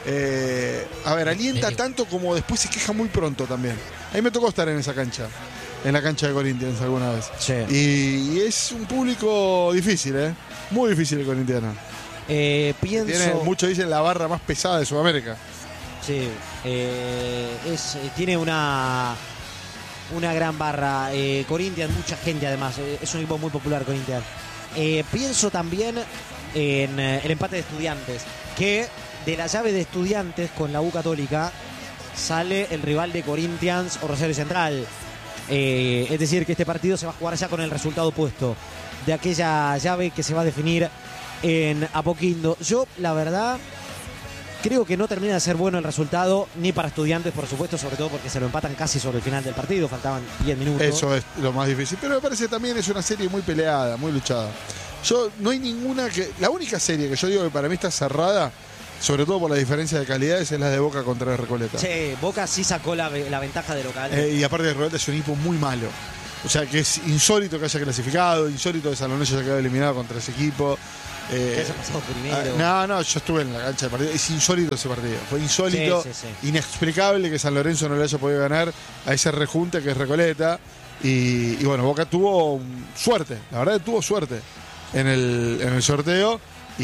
alienta tanto como después se queja muy pronto también. A mí me tocó estar en esa cancha, en la cancha de Corinthians alguna vez. Sí. Y es un público difícil, muy difícil el corintiano. Muchos dicen la barra más pesada de Sudamérica. Sí, tiene una gran barra. Corinthians, mucha gente además. Es un equipo muy popular, Corinthians. Pienso también en el empate de Estudiantes, que de la llave de Estudiantes con la U Católica sale el rival de Corinthians o Rosario Central. Es decir, que este partido se va a jugar ya con el resultado opuesto de aquella llave que se va a definir en Apoquindo. Yo, la verdad, creo que no termina de ser bueno el resultado, ni para Estudiantes, por supuesto, sobre todo porque se lo empatan casi sobre el final del partido, faltaban 10 minutos. Eso es lo más difícil. Pero me parece que también es una serie muy peleada, muy luchada. No hay ninguna que... La única serie que yo digo que para mí está cerrada, sobre todo por la diferencia de calidades, es la de Boca contra Recoleta. Sí, Boca sí sacó la ventaja de local. Y aparte de Recoleta es un equipo muy malo. O sea que es insólito que haya clasificado, insólito que San Lorenzo haya quedado eliminado contra ese equipo. ¿Qué haya pasado primero? No, yo estuve en la cancha del partido. Es insólito ese partido. Fue insólito, sí. inexplicable que San Lorenzo no le haya podido ganar a ese rejunte que es Recoleta. Y bueno, Boca tuvo suerte, la verdad que tuvo suerte en el sorteo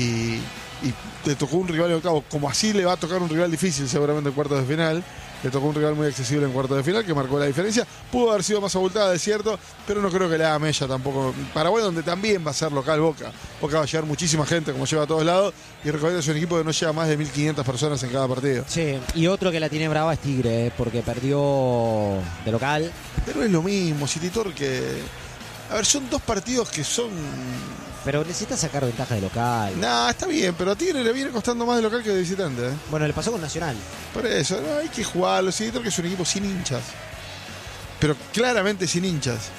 y le tocó un rival en octavo. Como así le va a tocar un rival difícil seguramente en cuartos de final. Le tocó un rival muy accesible en cuartos de final que marcó la diferencia. Pudo haber sido más abultada, es cierto, pero no creo que le haga mella tampoco. Paraguay, donde también va a ser local Boca. Boca va a llevar muchísima gente, como lleva a todos lados, y Recoleta es un equipo que no lleva más de 1.500 personas en cada partido. Sí, y otro que la tiene brava es Tigre, porque perdió de local. Pero es lo mismo, City Torque. A ver, son dos partidos que son... Pero necesita sacar ventaja de local. Nah, está bien, pero a Tigre le viene costando más de local que de visitante. Bueno, le pasó con Nacional. Por eso, no, hay que jugarlo. City Torque es un equipo sin hinchas. Pero claramente sin hinchas.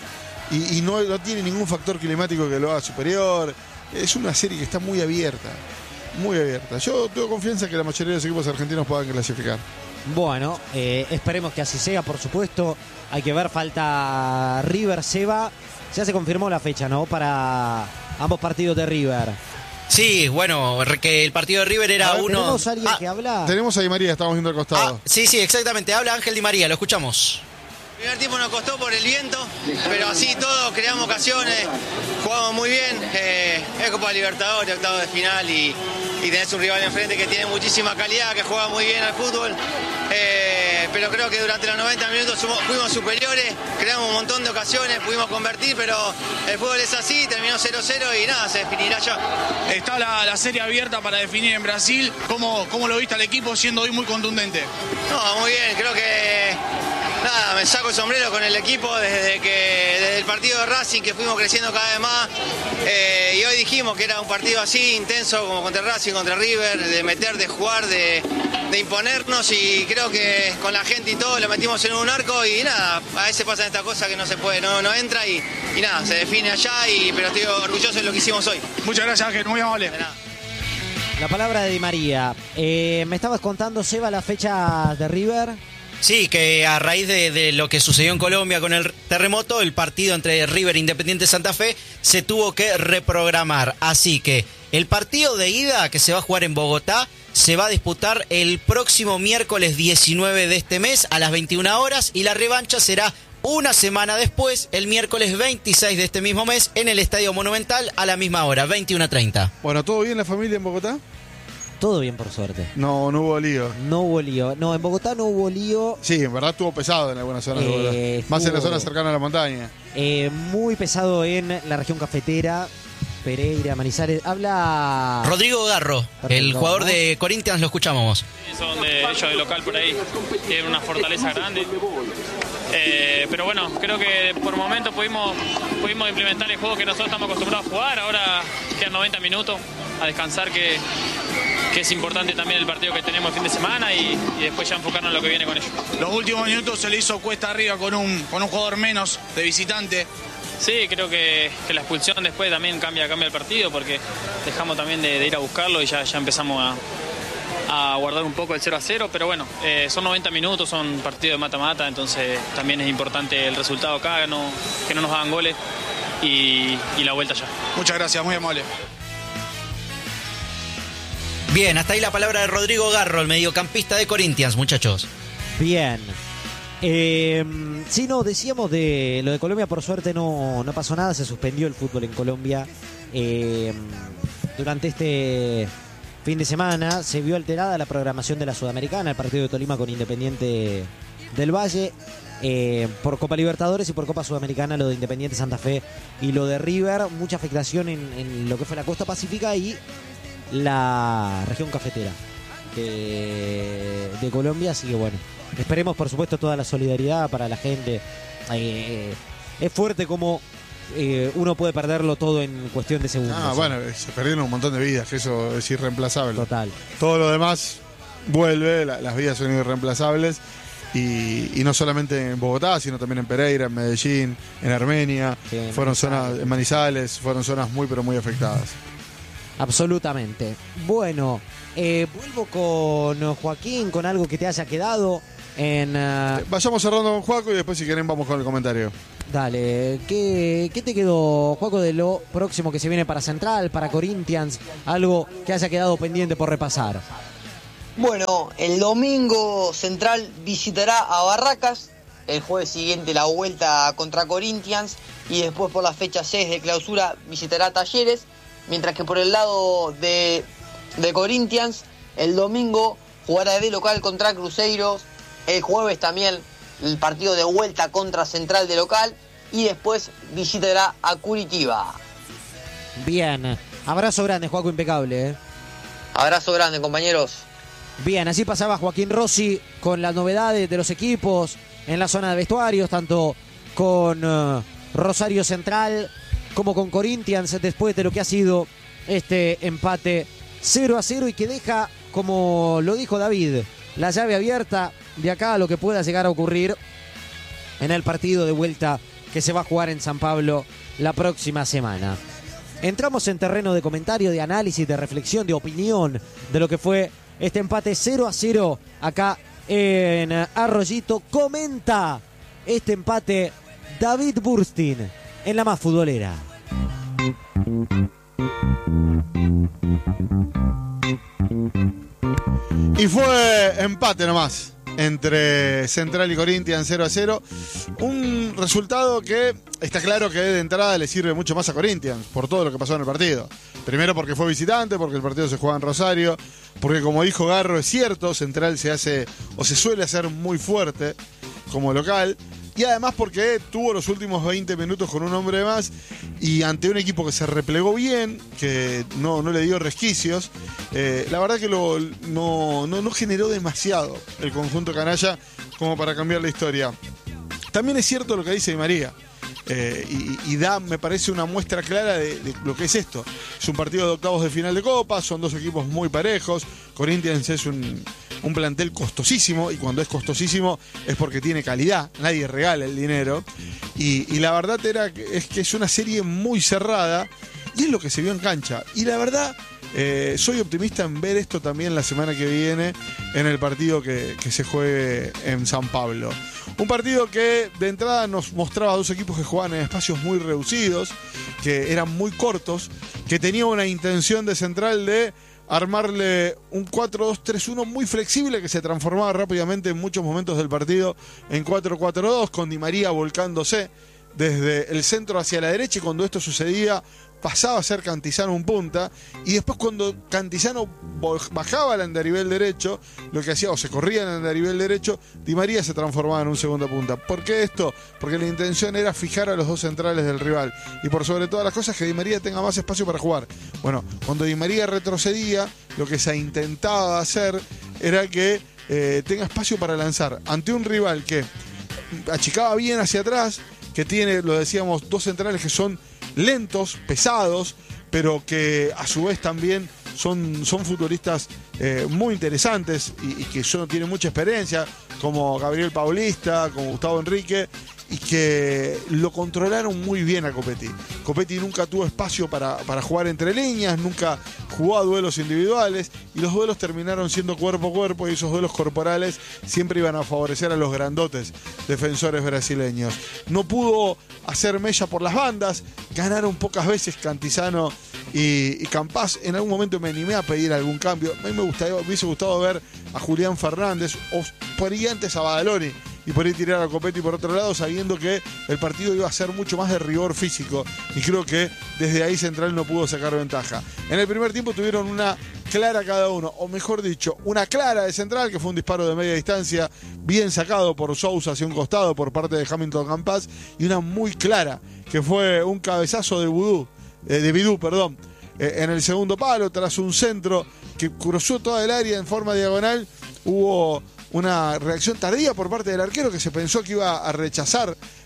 Y no tiene ningún factor climático que lo haga superior. Es una serie que está muy abierta. Muy abierta. Yo tengo confianza en que la mayoría de los equipos argentinos puedan clasificar. Bueno, esperemos que así sea, por supuesto. Hay que ver, falta River, Seba. Ya se confirmó la fecha, ¿no? Para ambos partidos de River. Sí, bueno, que el partido de River era uno... ¿Tenemos a alguien que habla? Tenemos a Di María, estamos viendo al costado. Sí, exactamente. Habla Ángel Di María, lo escuchamos. El primer tiempo nos costó por el viento, pero así todo, creamos ocasiones, jugamos muy bien. Es Copa Libertadores, octavo de final y tenés un rival enfrente que tiene muchísima calidad, que juega muy bien al fútbol. Pero creo que durante los 90 minutos fuimos superiores, creamos un montón de ocasiones, pudimos convertir, pero el fútbol es así, terminó 0-0 y nada, se definirá ya. Está la serie abierta para definir en Brasil. ¿Cómo lo viste al equipo siendo hoy muy contundente? No, muy bien, creo que nada, me saco el sombrero con el equipo desde el partido de Racing, que fuimos creciendo cada vez más. Y hoy dijimos que era un partido así, intenso, como contra Racing, contra River, de meter, de jugar, de imponernos, y creo que con la gente y todo lo metimos en un arco y nada, a veces pasan estas cosas que no se puede, no entra y nada, se define allá, pero estoy orgulloso de lo que hicimos hoy. Muchas gracias, Ángel, muy amable. De nada. La palabra de Di María. Me estabas contando, Seba, la fecha de River. Sí, que a raíz de lo que sucedió en Colombia con el terremoto, el partido entre River e Independiente Santa Fe se tuvo que reprogramar. Así que el partido de ida, que se va a jugar en Bogotá, se va a disputar el próximo miércoles 19 de este mes a las 21 horas y la revancha será una semana después, el miércoles 26 de este mismo mes, en el Estadio Monumental a la misma hora, 21:30. Bueno, ¿todo bien la familia en Bogotá? Todo bien, por suerte. No hubo lío. No hubo lío. No, en Bogotá no hubo lío. Sí, en verdad estuvo pesado en algunas zonas de Bogotá. Más en la zona cercana a la montaña. Muy pesado en la región cafetera. Pereira, Manizales. Habla Rodrigo Garro, Perfecto, el jugador ¿no? de Corinthians, lo escuchamos. Son ellos de local por ahí, tienen una fortaleza grande. Pero bueno, creo que por momentos pudimos implementar el juego que nosotros estamos acostumbrados a jugar. Ahora quedan 90 minutos a descansar, que es importante también el partido que tenemos el fin de semana, y después ya enfocarnos en lo que viene con ellos. Los últimos minutos se le hizo cuesta arriba con un jugador menos de visitante. Sí, creo que la expulsión después también cambia el partido, porque dejamos también de ir a buscarlo y ya empezamos a guardar un poco el 0-0, pero bueno, son 90 minutos, son partidos de mata-mata, entonces también es importante el resultado acá, que no nos hagan goles y la vuelta ya. Muchas gracias, muy amable. Bien, hasta ahí la palabra de Rodrigo Garro, el mediocampista de Corinthians, muchachos. bien. Sí, no, decíamos de lo de Colombia, por suerte no pasó nada, se suspendió el fútbol en Colombia. Durante este fin de semana se vio alterada la programación de la Sudamericana, el partido de Tolima con Independiente del Valle, por Copa Libertadores y por Copa Sudamericana, lo de Independiente Santa Fe y lo de River, mucha afectación en lo que fue la costa pacífica y la región cafetera de Colombia, así que bueno, esperemos por supuesto toda la solidaridad para la gente. Es fuerte como uno puede perderlo todo en cuestión de segundos. Bueno, se perdieron un montón de vidas, que eso es irreemplazable. Total. Todo lo demás vuelve, las vidas son irreemplazables. Y no solamente en Bogotá, sino también en Pereira, en Medellín, en Armenia. Sí, fueron zonas, en Manizales, fueron zonas muy, pero muy afectadas. Absolutamente. Bueno, vuelvo con Joaquín, con algo que te haya quedado en... Vayamos cerrando con Juaco y después, si quieren, vamos con el comentario. Dale, ¿qué te quedó, Juaco, de lo próximo que se viene para Central, para Corinthians? Algo que haya quedado pendiente por repasar. Bueno, el domingo Central visitará a Barracas, el jueves siguiente la vuelta contra Corinthians y después por la fecha 6 de clausura visitará a Talleres, mientras que por el lado de Corinthians el domingo jugará de local contra Cruzeiro, el jueves también el partido de vuelta contra Central de local y después visitará a Curitiba. Bien, abrazo grande, Juaco, impecable. Abrazo grande, compañeros. Bien, así pasaba Joaquín Rossi con las novedades de los equipos en la zona de vestuarios, tanto con Rosario Central como con Corinthians, después de lo que ha sido este empate 0-0 y que deja, como lo dijo David, la llave abierta de acá a lo que pueda llegar a ocurrir en el partido de vuelta que se va a jugar en San Pablo la próxima semana. Entramos en terreno de comentario, de análisis, de reflexión, de opinión de lo que fue este empate 0-0 acá en Arroyito. Comenta este empate David Burstin en La Más Futbolera. Y fue empate nomás entre Central y Corinthians, 0-0. Un resultado que está claro que de entrada le sirve mucho más a Corinthians por todo lo que pasó en el partido. Primero porque fue visitante, porque el partido se juega en Rosario, porque como dijo Garro, es cierto, Central se hace o se suele hacer muy fuerte como local. Y además porque tuvo los últimos 20 minutos con un hombre más y ante un equipo que se replegó bien, que no le dio resquicios. La verdad que no generó demasiado el conjunto canalla como para cambiar la historia. También es cierto lo que dice Di María. Y da, me parece, una muestra clara de lo que es esto. Es un partido de octavos de final de Copa, son dos equipos muy parejos. Corinthians es un plantel costosísimo, y cuando es costosísimo es porque tiene calidad, nadie regala el dinero. Y la verdad es que es una serie muy cerrada, y es lo que se vio en cancha. Y la verdad, soy optimista en ver esto también la semana que viene en el partido que se juegue en San Pablo. Un partido que de entrada nos mostraba dos equipos que jugaban en espacios muy reducidos, que eran muy cortos, que tenía una intención de Central de armarle un 4-2-3-1 muy flexible que se transformaba rápidamente en muchos momentos del partido en 4-4-2, con Di María volcándose desde el centro hacia la derecha, y cuando esto sucedía pasaba a ser Cantizano un punta, y después cuando Cantizano bajaba al andarivel derecho, lo que hacía, o se corría en el andarivel derecho, Di María se transformaba en un segundo punta. ¿Por qué esto? Porque la intención era fijar a los dos centrales del rival, y por sobre todas las cosas que Di María tenga más espacio para jugar. Bueno, cuando Di María retrocedía, lo que se intentaba hacer era que tenga espacio para lanzar ante un rival que achicaba bien hacia atrás, que tiene, lo decíamos, dos centrales que son lentos, pesados, pero que a su vez también son futbolistas muy interesantes y que tienen mucha experiencia, como Gabriel Paulista, como Gustavo Enrique, y que lo controlaron muy bien a Copetti. Copetti nunca tuvo espacio para jugar entre líneas, nunca jugó a duelos individuales, y los duelos terminaron siendo cuerpo a cuerpo, y esos duelos corporales siempre iban a favorecer a los grandotes defensores brasileños. No pudo hacer mella por las bandas, ganaron pocas veces Cantizano y Campás. En algún momento me animé a pedir algún cambio. A mí me hubiese gustado ver a Julián Fernández, o por ahí antes a Badaloni, y por ahí tirar a Copetti por otro lado, sabiendo que el partido iba a ser mucho más de rigor físico, y creo que desde ahí Central no pudo sacar ventaja. En el primer tiempo tuvieron una clara cada uno, o mejor dicho, una clara de Central, que fue un disparo de media distancia bien sacado por Sousa hacia un costado por parte de Hamilton Campás, y una muy clara que fue un cabezazo de Bidú, en el segundo palo, tras un centro que cruzó toda el área en forma diagonal. Hubo una reacción tardía por parte del arquero, que se pensó que iba a rechazar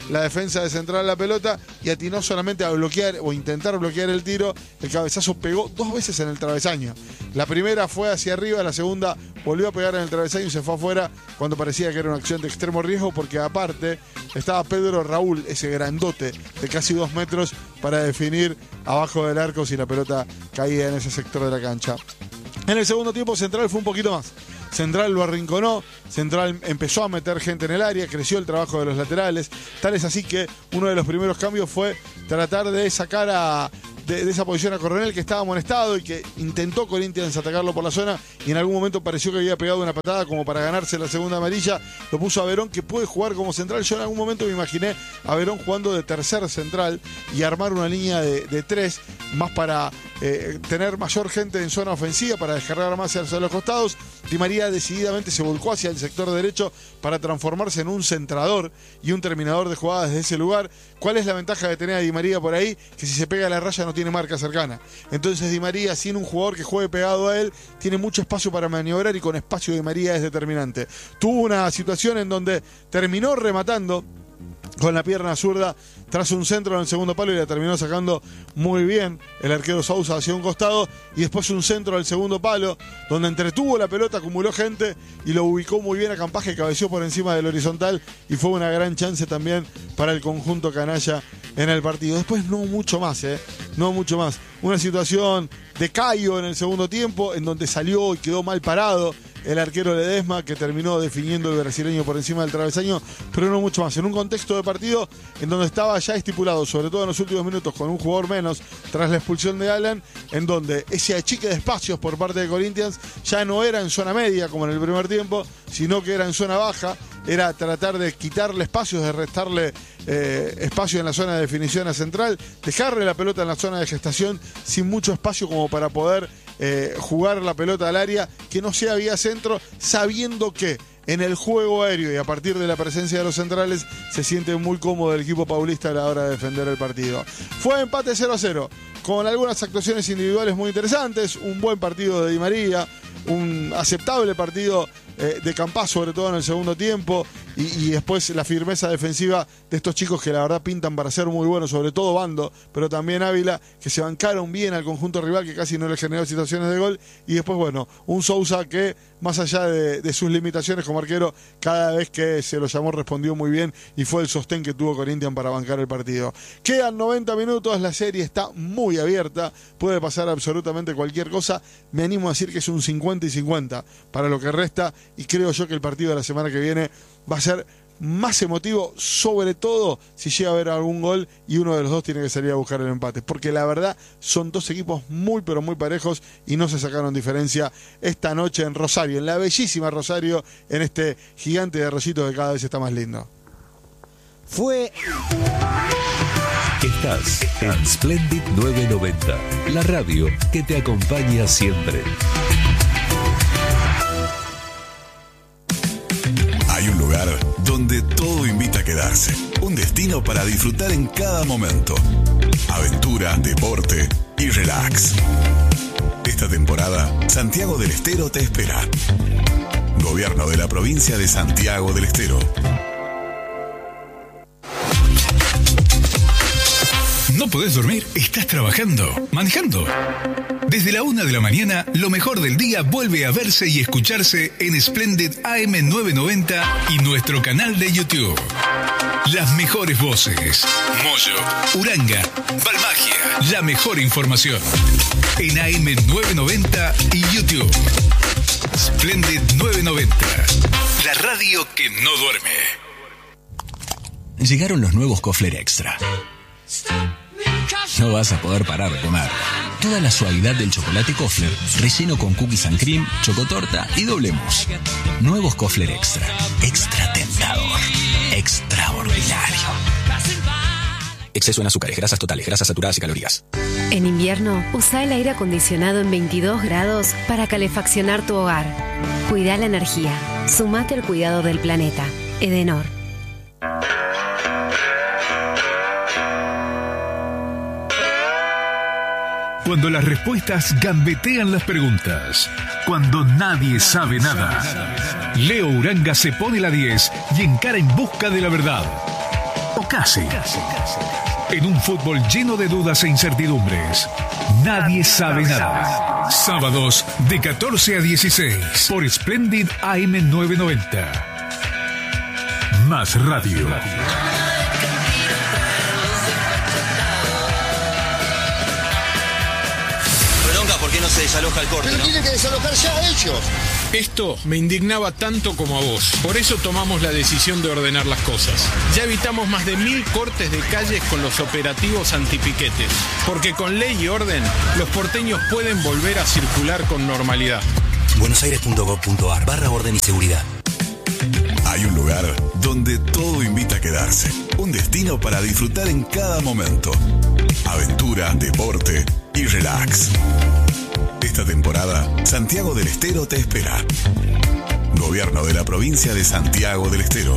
la defensa de Central la pelota y atinó solamente a bloquear o intentar bloquear el tiro. El cabezazo pegó 2 veces en el travesaño. La primera fue hacia arriba, la segunda volvió a pegar en el travesaño y se fue afuera cuando parecía que era una acción de extremo riesgo, porque aparte estaba Pedro Raúl, ese grandote de casi 2 metros, para definir abajo del arco si la pelota caía en ese sector de la cancha. En el segundo tiempo Central fue un poquito más. Central lo arrinconó, Central empezó a meter gente en el área, creció el trabajo de los laterales. Tal es así que uno de los primeros cambios fue tratar de sacar de esa posición a Coronel, que estaba amonestado y que intentó Corinthians atacarlo por la zona, y en algún momento pareció que había pegado una patada como para ganarse la segunda amarilla. Lo puso a Verón, que puede jugar como central. Yo en algún momento me imaginé a Verón jugando de tercer central y armar una línea de 3 más para tener mayor gente en zona ofensiva, para descargar más hacia los costados. Di María decididamente se volcó hacia el sector derecho para transformarse en un centrador y un terminador de jugadas desde ese lugar. ¿Cuál es la ventaja de tener a Di María por ahí? Que si se pega a la raya no tiene marca cercana. Entonces Di María, sin un jugador que juegue pegado a él, tiene mucho espacio para maniobrar, y con espacio Di María es determinante. Tuvo una situación en donde terminó rematando con la pierna zurda tras un centro en el segundo palo y la terminó sacando muy bien el arquero Sousa hacia un costado, y después un centro al segundo palo donde entretuvo la pelota, acumuló gente y lo ubicó muy bien a Campaje, cabeció por encima del horizontal, y fue una gran chance también para el conjunto canalla en el partido. Después no mucho más, no mucho más. Una situación de Cayo en el segundo tiempo en donde salió y quedó mal parado el arquero Ledesma, que terminó definiendo el brasileño por encima del travesaño, pero no mucho más. En un contexto de partido en donde estaba ya estipulado, sobre todo en los últimos minutos, con un jugador menos tras la expulsión de Alan, en donde ese achique de espacios por parte de Corinthians ya no era en zona media como en el primer tiempo, sino que era en zona baja. Era tratar de quitarle espacios, de restarle espacio en la zona de definición a Central, dejarle la pelota en la zona de gestación sin mucho espacio como para poder jugar la pelota al área, que no sea vía centro, sabiendo que en el juego aéreo y a partir de la presencia de los centrales se siente muy cómodo el equipo paulista a la hora de defender el partido. Fue empate 0-0, con algunas actuaciones individuales muy interesantes, un buen partido de Di María, un aceptable partido de Campás, sobre todo en el segundo tiempo, y después la firmeza defensiva de estos chicos que la verdad pintan para ser muy buenos, sobre todo Bando, pero también Ávila, que se bancaron bien al conjunto rival, que casi no le generó situaciones de gol. Y después, bueno, un Sousa que, más allá de sus limitaciones como arquero, cada vez que se lo llamó respondió muy bien, y fue el sostén que tuvo Corinthians para bancar el partido. Quedan 90 minutos, la serie está muy abierta, puede pasar absolutamente cualquier cosa. Me animo a decir que es un 50 y 50 para lo que resta, y creo yo que el partido de la semana que viene va a ser más emotivo, sobre todo si llega a haber algún gol y uno de los dos tiene que salir a buscar el empate, porque la verdad son dos equipos muy pero muy parejos y no se sacaron diferencia esta noche en Rosario, en la bellísima Rosario, en este gigante de Arroyitos que cada vez está más lindo. Estás en Splendid 990, la radio que te acompaña siempre. Hay un lugar donde todo invita a quedarse. Un destino para disfrutar en cada momento. Aventura, deporte y relax. Esta temporada, Santiago del Estero te espera. Gobierno de la provincia de Santiago del Estero. ¿No podés dormir? ¿Estás trabajando? ¿Manejando? Desde la 1 de la mañana, lo mejor del día vuelve a verse y escucharse en Splendid AM990 y nuestro canal de YouTube. Las mejores voces. Moyo, Uranga, Balmagia. La mejor información. En AM990 y YouTube. Splendid 990. La radio que no duerme. Llegaron los nuevos Kofler Extra. No vas a poder parar de comer. Toda la suavidad del chocolate Kofler, relleno con cookies and cream, chocotorta y doble mousse. Nuevos Kofler Extra. Extra tentador. Extraordinario. Exceso en azúcares, grasas totales, grasas saturadas y calorías. En invierno, usa el aire acondicionado en 22 grados para calefaccionar tu hogar. Cuida la energía. Sumate al cuidado del planeta. Edenor. Cuando las respuestas gambetean las preguntas. Cuando nadie sabe nada. Leo Uranga se pone la 10 y encara en busca de la verdad. O casi. En un fútbol lleno de dudas e incertidumbres, nadie sabe nada. Sábados de 14 a 16 por Splendid AM990. Más radio. ¿Por qué no se desaloja el corte? Pero tienen que desalojar ya ellos. Esto me indignaba tanto como a vos. Por eso tomamos la decisión de ordenar las cosas. Ya evitamos más de 1000 cortes de calles con los operativos antipiquetes. Porque con ley y orden, los porteños pueden volver a circular con normalidad. buenosaires.gov.ar/orden y seguridad. Hay un lugar donde todo invita a quedarse. Un destino para disfrutar en cada momento. Aventura, deporte y relax. Esta temporada, Santiago del Estero te espera. Gobierno de la provincia de Santiago del Estero.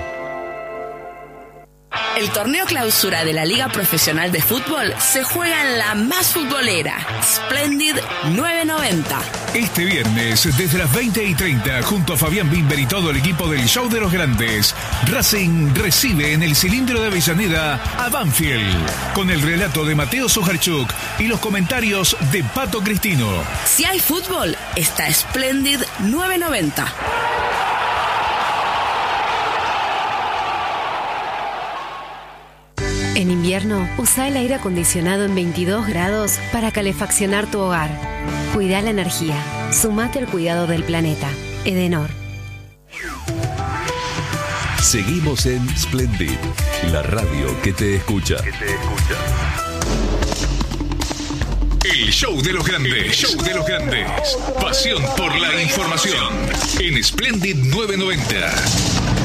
El torneo clausura de la Liga Profesional de Fútbol se juega en la más futbolera, Splendid 990. Este viernes, desde las 20:30, junto a Fabián Bimber y todo el equipo del Show de los Grandes, Racing recibe en el Cilindro de Avellaneda a Banfield, con el relato de Mateo Sujarchuk y los comentarios de Pato Cristino. Si hay fútbol, está Splendid 990. En invierno, usa el aire acondicionado en 22 grados para calefaccionar tu hogar. Cuida la energía. Sumate al cuidado del planeta. Edenor. Seguimos en Splendid, la radio que te escucha. El Show de los Grandes. Show de los Grandes. Pasión por la información. En Splendid 990.